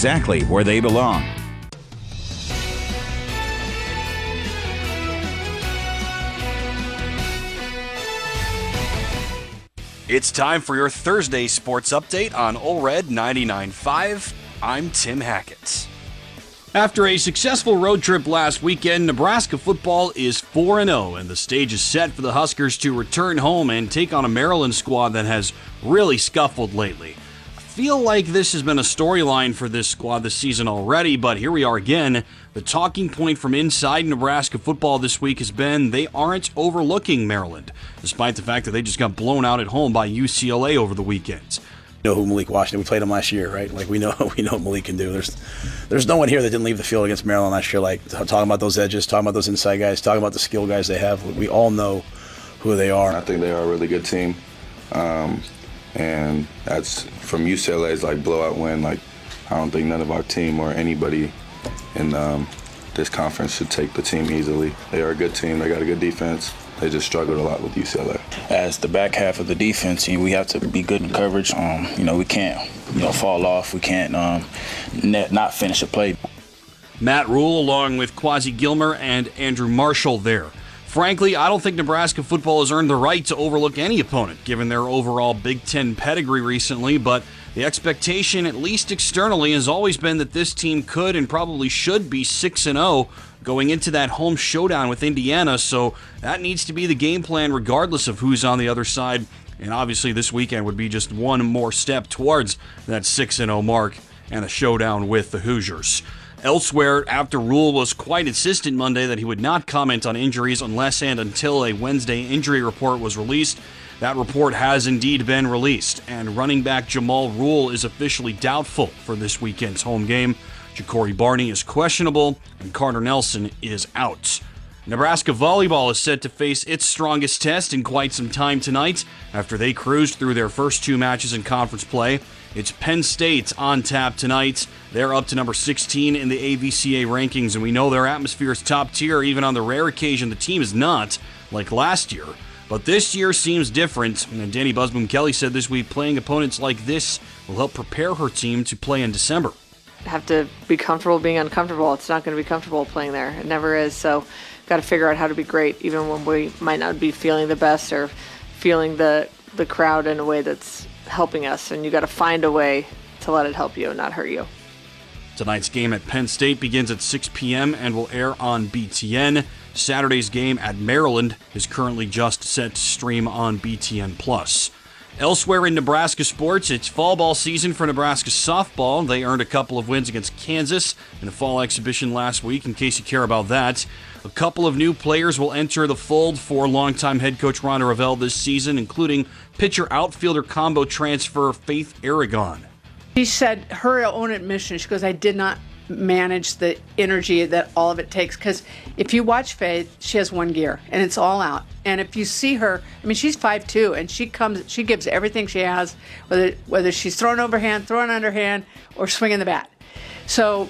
exactly where they belong. It's time for your Thursday sports update on Ole Red 99.5. I'm Tim Hackett. After a successful road trip last weekend, Nebraska football is 4-0, and the stage is set for the Huskers to return home and take on a Maryland squad that has really scuffled lately. I feel like this has been a storyline for this squad this season already, but here we are again. The talking point from inside Nebraska football this week has been they aren't overlooking Maryland, despite the fact that they just got blown out at home by UCLA over the weekend. Know who Malik Washington, we played him last year, right? Like we know what Malik can do. There's no one here that didn't leave the field against Maryland last year, like talking about those edges, talking about those inside guys, talking about the skill guys they have. We all know who they are. I think they are a really good team. And that's from UCLA's like blowout win. Like I don't think none of our team or anybody in this conference should take the team easily. They are a good team. They got a good defense. They just struggled a lot with UCLA. As the back half of the defense, we have to be good in coverage. We can't, fall off. We can't not finish a play. Matt Rule along with Quasi Gilmer and Andrew Marshall there. Frankly, I don't think Nebraska football has earned the right to overlook any opponent, given their overall Big Ten pedigree recently, but the expectation, at least externally, has always been that this team could and probably should be 6-0 going into that home showdown with Indiana, so that needs to be the game plan regardless of who's on the other side, and obviously this weekend would be just one more step towards that 6-0 mark and a showdown with the Hoosiers. Elsewhere, after Rule was quite insistent Monday that he would not comment on injuries unless and until a Wednesday injury report was released, that report has indeed been released, and running back Jamal Rule is officially doubtful for this weekend's home game. Ja'Cory Barney is questionable, and Carter Nelson is out. Nebraska volleyball is set to face its strongest test in quite some time tonight after they cruised through their first two matches in conference play. It's Penn State on tap tonight. They're up to number 16 in the AVCA rankings, and we know their atmosphere is top tier, even on the rare occasion the team is not, like last year. But this year seems different, and Danny Busboom-Kelly said this week playing opponents like this will help prepare her team to play in December. Have to be comfortable being uncomfortable. It's not going to be comfortable playing there. It never is. So got to figure out how to be great, even when we might not be feeling the best or feeling the crowd in a way that's helping us. And you got to find a way to let it help you and not hurt you. Tonight's game at Penn State begins at 6 p.m. and will air on BTN. Saturday's game at Maryland is currently just set to stream on BTN+. Elsewhere in Nebraska sports, it's fall ball season for Nebraska softball. They earned a couple of wins against Kansas in a fall exhibition last week, in case you care about that. A couple of new players will enter the fold for longtime head coach Ronda Revelle this season, including pitcher-outfielder combo transfer Faith Aragon. She said her own admission, she goes, I did not manage the energy that all of it takes, because if you watch Faith, she has one gear and it's all out. And if you see her, I mean, she's 5'2", and she gives everything she has, whether she's throwing overhand, throwing underhand, or swinging the bat. So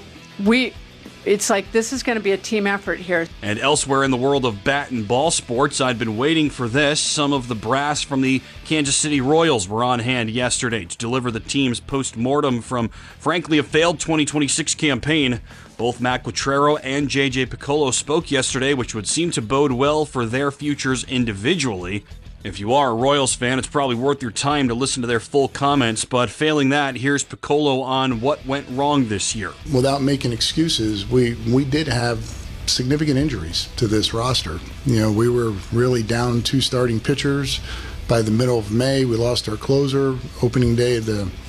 it's like this is going to be a team effort here. And elsewhere in the world of bat and ball sports, I'd been waiting for this. Some of the brass from the Kansas City Royals were on hand yesterday to deliver the team's post-mortem from, frankly, a failed 2026 campaign. Both Matt Quatrero and J.J. Piccolo spoke yesterday, which would seem to bode well for their futures individually. If you are a Royals fan, it's probably worth your time to listen to their full comments, but failing that, here's Piccolo on what went wrong this year. Without making excuses, we did have significant injuries to this roster. We were really down two starting pitchers. By the middle of May, we lost our closer, second day of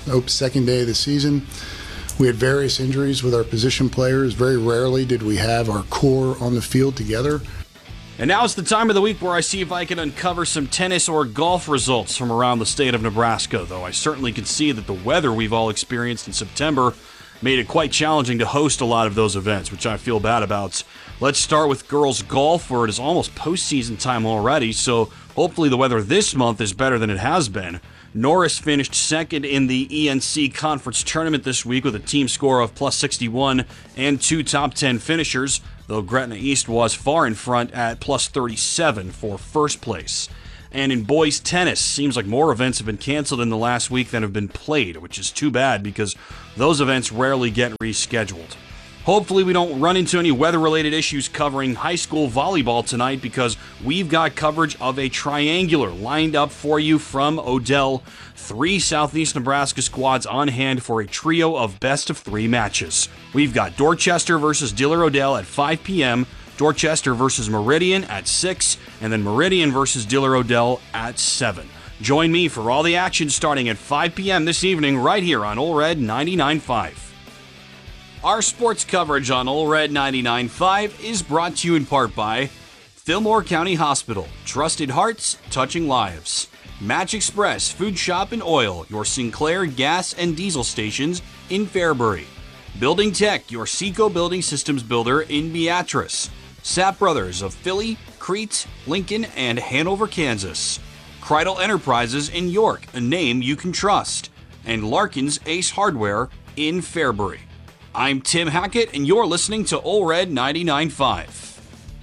the season. We had various injuries with our position players. Very rarely did we have our core on the field together. And now it's the time of the week where I see if I can uncover some tennis or golf results from around the state of Nebraska, though I certainly can see that the weather we've all experienced in September made it quite challenging to host a lot of those events, which I feel bad about. Let's start with girls golf, where it is almost postseason time already, so hopefully the weather this month is better than it has been. Norris finished second in the ENC Conference Tournament this week with a team score of plus 61 and two top 10 finishers, though Gretna East was far in front at plus 37 for first place. And in boys tennis, seems like more events have been canceled in the last week than have been played, which is too bad because those events rarely get rescheduled. Hopefully we don't run into any weather-related issues covering high school volleyball tonight because we've got coverage of a triangular lined up for you from Odell. 3 Southeast Nebraska squads on hand for a trio of best-of-3 matches. We've got Dorchester versus Diller-Odell at 5 p.m., Dorchester versus Meridian at 6, and then Meridian versus Diller-Odell at 7. Join me for all the action starting at 5 p.m. this evening right here on Ole Red 99.5. Our sports coverage on Ole Red 99.5 is brought to you in part by Fillmore County Hospital, trusted hearts, touching lives. Match Express Food Shop and Oil, your Sinclair gas and diesel stations in Fairbury. Building Tech, your Seco building systems builder in Beatrice. Sapp Brothers of Philly, Crete, Lincoln, and Hanover, Kansas. Kreidel Enterprises in York, a name you can trust. And Larkin's Ace Hardware in Fairbury. I'm Tim Hackett, and you're listening to Ole Red 99.5.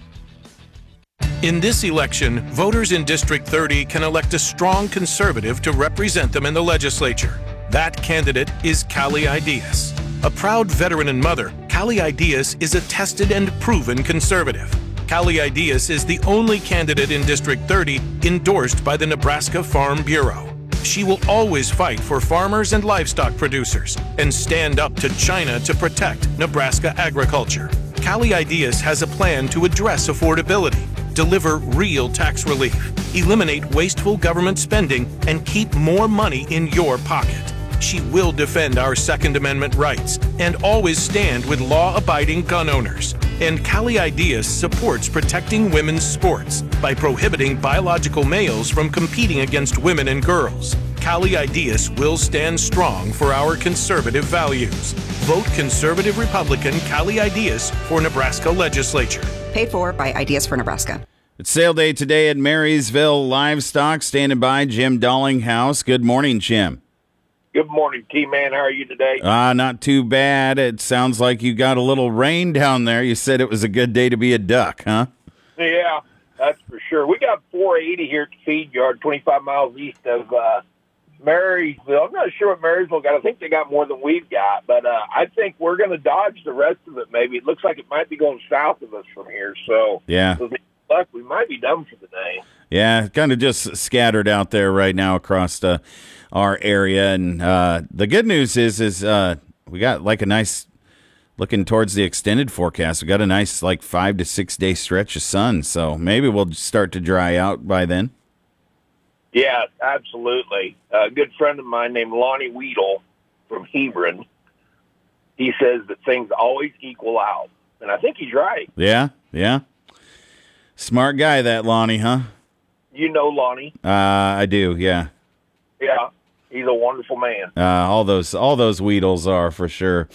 In this election, voters in District 30 can elect a strong conservative to represent them in the legislature. That candidate is Callie Ideas. A proud veteran and mother, Callie Ideas is a tested and proven conservative. Callie Ideas is the only candidate in District 30 endorsed by the Nebraska Farm Bureau. She will always fight for farmers and livestock producers and stand up to China to protect Nebraska agriculture. Callie Ideas has a plan to address affordability, deliver real tax relief, eliminate wasteful government spending, and keep more money in your pocket. She will defend our Second Amendment rights and always stand with law-abiding gun owners. And Callie Ideas supports protecting women's sports by prohibiting biological males from competing against women and girls. Callie Ideas will stand strong for our conservative values. Vote Conservative Republican Callie Ideas for Nebraska Legislature. Paid for by Ideas for Nebraska. It's sale day today at Marysville Livestock. Standing by, Jim Dollinghouse. Good morning, Jim. Good morning, T-Man. How are you today? Not too bad. It sounds like you got a little rain down there. You said it was a good day to be a duck, huh? Yeah, that's for sure. We got 480 here at the feed yard, 25 miles east of Marysville. I'm not sure what Marysville got. I think they got more than we've got, but I think we're going to dodge the rest of it maybe. It looks like it might be going south of us from here, so yeah, we might be done for the day. Yeah, kind of just scattered out there right now across our area. And the good news is we got like a nice, looking towards the extended forecast, we got a nice like 5 to 6 day stretch of sun. So maybe we'll start to dry out by then. Yeah, absolutely. A good friend of mine named Lonnie Weedle from Hebron, he says that things always equal out. And I think he's right. Yeah. Smart guy, that Lonnie, huh? You know Lonnie. I do, yeah. Yeah, he's a wonderful man. All those Weedles are for sure.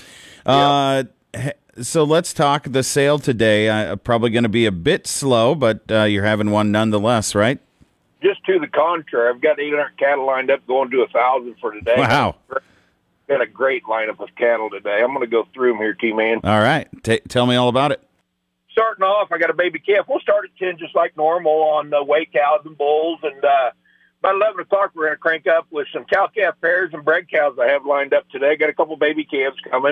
So let's talk the sale today. Probably going to be a bit slow, but you're having one nonetheless, right? Just to the contrary, I've got 800 cattle lined up going to 1,000 for today. Wow. Got a great lineup of cattle today. I'm going to go through them here, T-Man. All right. Tell me all about it. Starting off, I got a baby calf. We'll start at 10 just like normal on weigh cows and bulls. And about 11 o'clock, we're going to crank up with some cow-calf pairs and bred cows I have lined up today. Got a couple baby calves coming.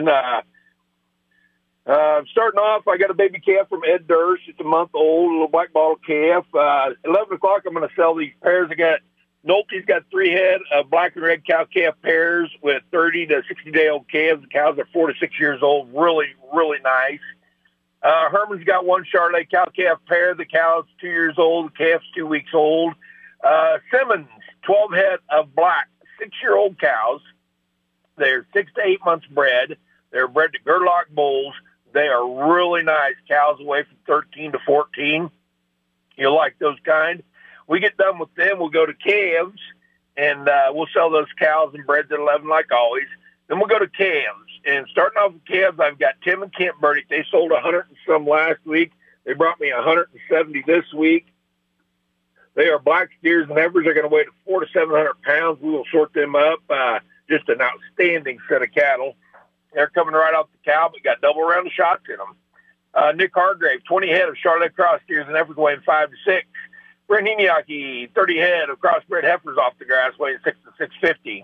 Starting off, I got a baby calf from Ed Durst. It's a month old, a little black bottle calf. 11 o'clock, I'm going to sell these pairs. I got Nolte's got 3 head of black and red cow-calf pairs with 30 to 60-day-old calves. The cows are 4 to 6 years old. Really, really nice. Herman's got 1 Charolais cow-calf pair. The cow's 2 years old. The calf's 2 weeks old. Simmons, 12 head of black 6-year-old cows. They're 6 to 8 months bred. They're bred to Gerlach bulls. They are really nice cows away from 13 to 14. You'll like those kind. We get done with them, we'll go to calves, and we'll sell those cows and breds at 11 like always. Then we'll go to calves. And starting off with calves, I've got Tim and Kent Burdick. They sold 100 and some last week. They brought me 170 this week. They are black steers and heifers. They're going to weigh 400 to 700 pounds. We will sort them up. Just an outstanding set of cattle. They're coming right off the cow, but got double round of shots in them. Nick Hargrave, 20 head of Charlotte Cross steers and heifers weighing 5 to 6. Brent Hiniaki, 30 head of crossbred heifers off the grass, weighing 6 to 650.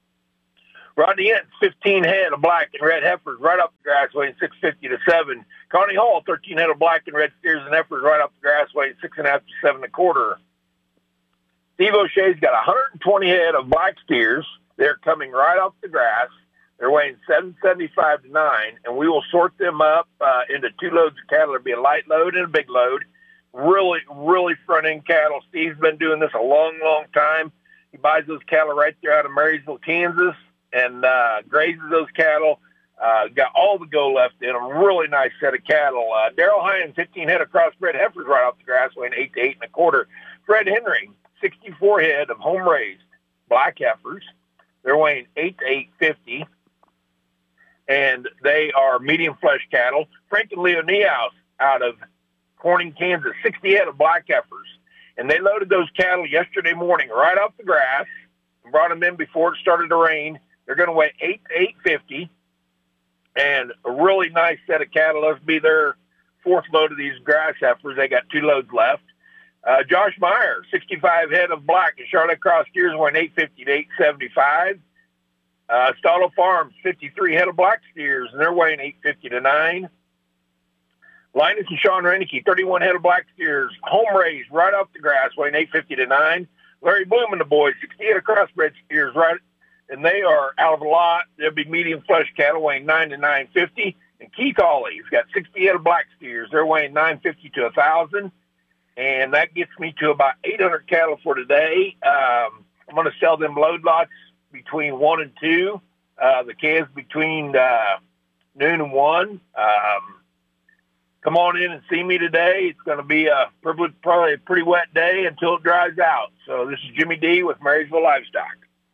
Rodney Ince, 15 head of black and red heifers right up the grass, weighing 650 to 7. Connie Hall, 13 head of black and red steers and heifers right up the grass, weighing 6.5 to 7.25. Steve O'Shea's got 120 head of black steers. They're coming right off the grass. They're weighing 775 to 9, and we will sort them up into 2 loads of cattle. There'll be a light load and a big load. Really, really front-end cattle. Steve's been doing this a long, long time. He buys those cattle right there out of Marysville, Kansas, and grazes those cattle. Got all the go left in them. Really nice set of cattle. Darrell Hines, 15 head of crossbred heifers right off the grass, weighing 8 to 8.25. Fred Henry, 64 head of home-raised black heifers. They're weighing 8 to 8.50, and they are medium flesh cattle. Frank and Leo Niehaus out of Corning, Kansas, 60 head of black heifers. And they loaded those cattle yesterday morning right off the grass and brought them in before it started to rain. They're going to weigh 8 to 8.50, and a really nice set of cattle. Let's be their 4th load of these grass heifers. They got 2 loads left. Josh Meyer, 65 head of black and Charlotte Cross steers, weighing 8.50 to 8.75. Stalo Farms, 53 head of black steers, and they're weighing 8.50 to 9. Linus and Sean Reineke, 31 head of black steers, home raised right off the grass, weighing 8.50 to 9. Larry Bloom and the boys, 60 head of crossbred steers, right, and they are out of a lot. They'll be medium flesh cattle, weighing 9 to 9.50. And Keith Hawley's got 60 head of black steers. They're weighing 9.50 to 1,000. And that gets me to about 800 cattle for today. I'm going to sell them load lots between 1 and 2. The calves between noon and 1. Come on in and see me today. It's going to be probably a pretty wet day until it dries out. So this is Jimmy D with Marysville Livestock.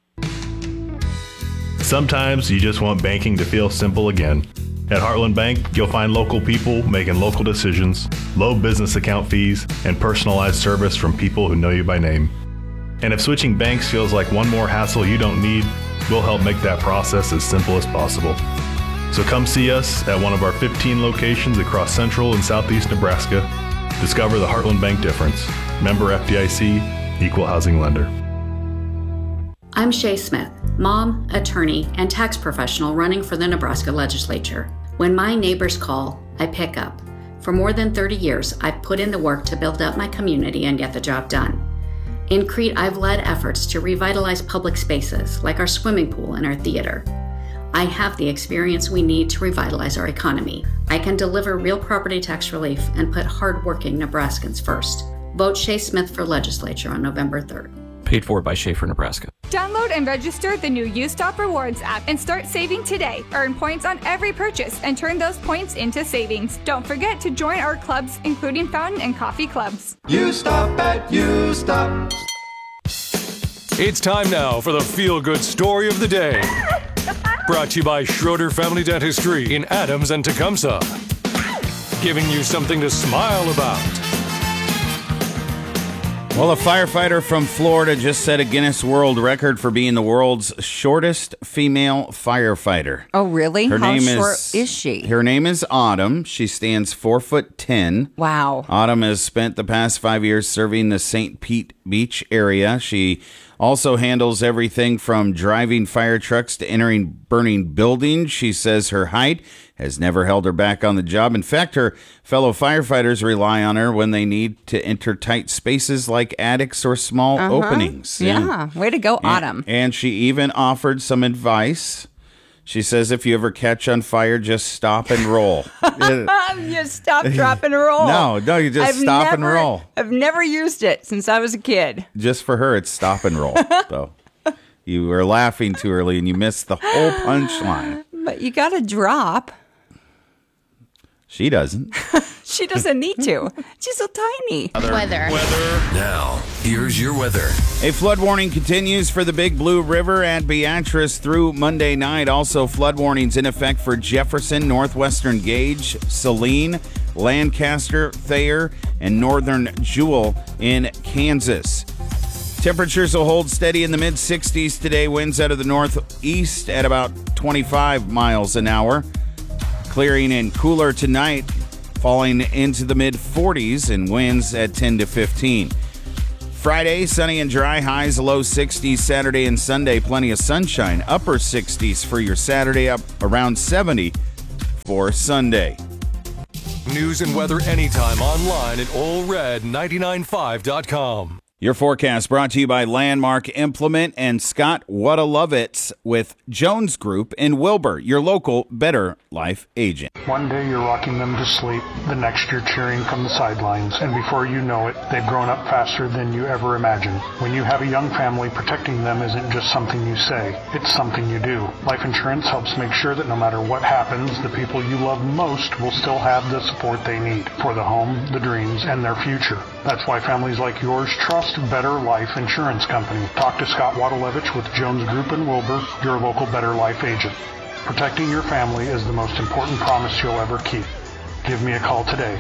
Sometimes you just want banking to feel simple again. At Heartland Bank, you'll find local people making local decisions, low business account fees, and personalized service from people who know you by name. And if switching banks feels like one more hassle you don't need, we'll help make that process as simple as possible. So come see us at one of our 15 locations across central and southeast Nebraska. Discover the Heartland Bank difference. Member FDIC, Equal Housing Lender. I'm Shay Smith, mom, attorney, and tax professional running for the Nebraska legislature. When my neighbors call, I pick up. For more than 30 years, I've put in the work to build up my community and get the job done. In Crete, I've led efforts to revitalize public spaces like our swimming pool and our theater. I have the experience we need to revitalize our economy. I can deliver real property tax relief and put hardworking Nebraskans first. Vote Shay Smith for legislature on November 3rd. Paid for by Schaefer, Nebraska. Download and register the new U-Stop Rewards app and start saving today. Earn points on every purchase and turn those points into savings. Don't forget to join our clubs, including fountain and coffee clubs. U-Stop at U-Stop. It's time now for the feel-good story of the day. Brought to you by Schroeder Family Dentistry in Adams and Tecumseh. Giving you something to smile about. Well, a firefighter from Florida just set a Guinness World Record for being the world's shortest female firefighter. Oh, really? How short is she? Her name is Autumn. She stands 4'10". Wow. Autumn has spent the past 5 years serving the St. Pete Beach area. She also handles everything from driving fire trucks to entering burning buildings. She says her height has never held her back on the job. In fact, her fellow firefighters rely on her when they need to enter tight spaces like attics or small openings. Yeah. Way to go, Autumn. And she even offered some advice. She says if you ever catch on fire, just stop and roll. You stop, drop, and roll. No, you just stop and roll. I've never used it since I was a kid. Just for her, it's stop and roll. So you were laughing too early and you missed the whole punchline. But you got to drop. She doesn't. She doesn't need to. She's so tiny. Weather. Now, here's your weather. A flood warning continues for the Big Blue River at Beatrice through Monday night. Also, flood warnings in effect for Jefferson, Northwestern Gage, Saline, Lancaster, Thayer, and Northern Jewel in Kansas. Temperatures will hold steady in the mid-60s today. Winds out of the northeast at about 25 miles an hour. Clearing and cooler tonight, falling into the mid-40s and winds at 10 to 15. Friday, sunny and dry, highs low 60s. Saturday and Sunday, plenty of sunshine, upper 60s for your Saturday, up around 70 for Sunday. News and weather anytime online at allred995.com. Your forecast brought to you by Landmark Implement and Scott Wadalovitz with Jones Group in Wilbur, your local Better Life agent. One day you're rocking them to sleep, the next you're cheering from the sidelines, and before you know it, they've grown up faster than you ever imagined. When you have a young family, protecting them isn't just something you say, it's something you do. Life insurance helps make sure that no matter what happens, the people you love most will still have the support they need for the home, the dreams, and their future. That's why families like yours trust Better Life Insurance Company. Talk to Scott Wadalevich with Jones Group in Wilbur, your local Better Life agent. Protecting your family is the most important promise you'll ever keep. Give me a call today.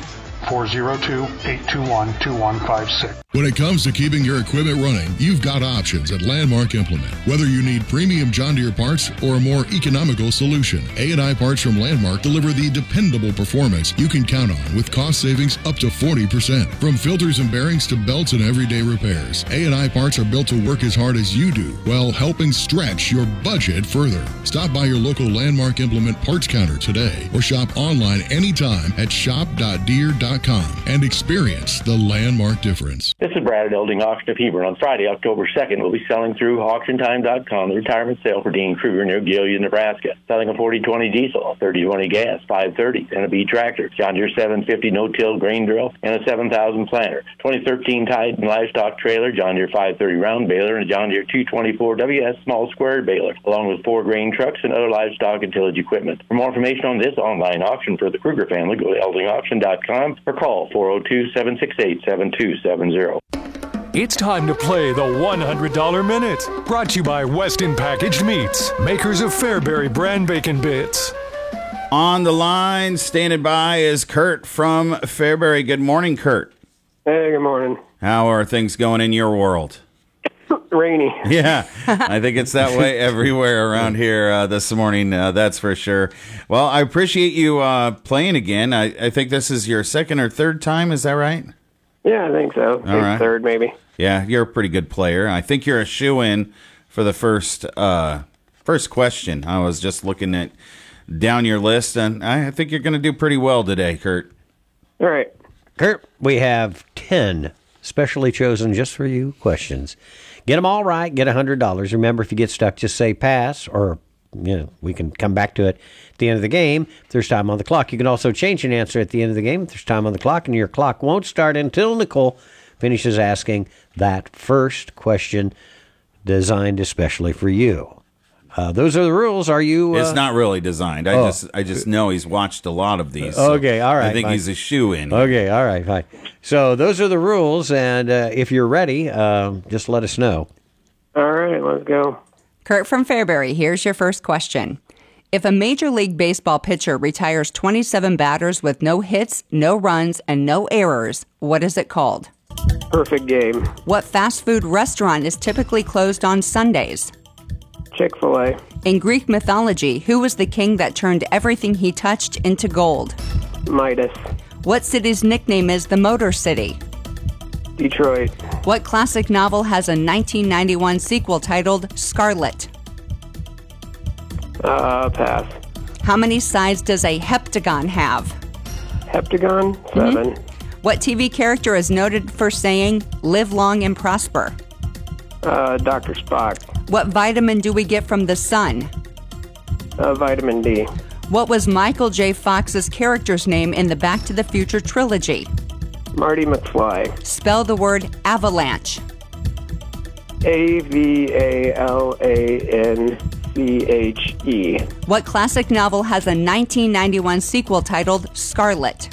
402-821-2156. When it comes to keeping your equipment running, you've got options at Landmark Implement. Whether you need premium John Deere parts or a more economical solution, A&I Parts from Landmark deliver the dependable performance you can count on with cost savings up to 40%. From filters and bearings to belts and everyday repairs, A&I Parts are built to work as hard as you do while helping stretch your budget further. Stop by your local Landmark Implement parts counter today or shop online anytime at shop.deere.com and experience the Landmark difference. This is Brad at Elding Auction of Hebron. On Friday, October 2nd, we'll be selling through AuctionTime.com the retirement sale for Dean Kruger near Gillian, Nebraska. Selling a 4020 diesel, a 3020 gas, 530, and a B tractor, John Deere 750 no-till grain drill, and a 7000 planter. 2013 Tide and Livestock trailer, John Deere 530 round baler, and a John Deere 224 WS small square baler, along with 4 grain trucks and other livestock and tillage equipment. For more information on this online auction for the Kruger family, go to eldingauction.com or call 402-768-7270. It's time to play the $100 Minute. Brought to you by Weston Packaged Meats, makers of Fairbury brand bacon bits. On the line, standing by, is Kurt from Fairbury. Good morning, Kurt. Hey, good morning. How are things going in your world? Rainy. Yeah, I think it's that way everywhere around here this morning, that's for sure. Well, I appreciate you playing again. I think this is your second or third time, is that right? Yeah, I think so. All right. Third, maybe. Yeah, you're a pretty good player. I think you're a shoo-in for the first question. I was just looking at down your list, and I think you're going to do pretty well today, Kurt. All right. Kurt, we have 10 specially chosen just for you questions. Get them all right, get $100. Remember, if you get stuck, just say pass, or we can come back to it at the end of the game if there's time on the clock. You can also change an answer at the end of the game if there's time on the clock, and your clock won't start until Nicole finishes asking that first question designed especially for you. Those are the rules. Are you? It's not really designed. I just know he's watched a lot of these. So okay, all right. I think he's a shoo-in. Okay, all right, fine. So those are the rules, and if you're ready, just let us know. All right, let's go. Kurt from Fairbury, here's your first question. If a Major League Baseball pitcher retires 27 batters with no hits, no runs, and no errors, what is it called? Perfect game. What fast food restaurant is typically closed on Sundays? Chick-fil-A. In Greek mythology, who was the king that turned everything he touched into gold? Midas. What city's nickname is the Motor City? Detroit. What classic novel has a 1991 sequel titled Scarlet? Pass. How many sides does a heptagon have? Heptagon? 7. What TV character is noted for saying, live long and prosper? Dr. Spock. What vitamin do we get from the sun? Vitamin D. What was Michael J. Fox's character's name in the Back to the Future trilogy? Marty McFly. Spell the word avalanche. A-V-A-L-A-N-C-H-E. What classic novel has a 1991 sequel titled Scarlet?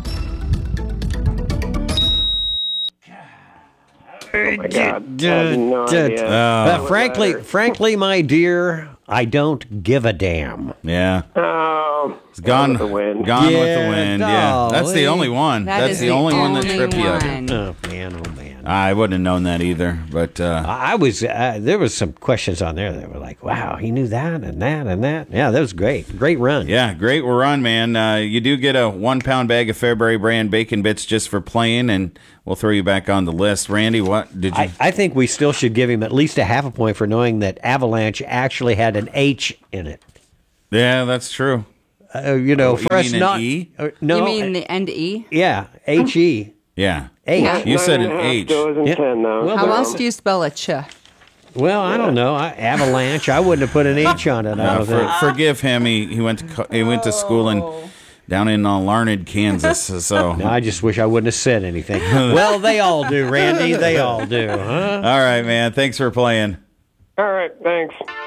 Oh my God. I have no idea. Frankly, my dear, I don't give a damn. Yeah. Oh, it's gone with the wind. Gone with the wind. Yeah, that's the only one. That's the only one that tripped you up. Oh man, oh man. I wouldn't have known that either, but I was. There was some questions on there that were like, "Wow, he knew that and that and that." Yeah, that was great. Great run. Yeah, great run, man. You do get a 1 pound bag of Fairbury brand bacon bits just for playing, and we'll throw you back on the list. Randy, what did you? I think we still should give him at least a half a point for knowing that Avalanche actually had an H in it. Yeah, that's true. For us not. E? No, you mean the end E? Yeah, H-E. Yeah. H. Yeah. You said an H. Yeah. 10 now. Well, How else do you spell a ch? Well, I don't know. Avalanche. I wouldn't have put an H on it. I don't think. Forgive him. He went to school down in Larned, Kansas. So No, I just wish I wouldn't have said anything. Well, they all do, Randy. They all do. Huh? All right, man. Thanks for playing. All right, thanks.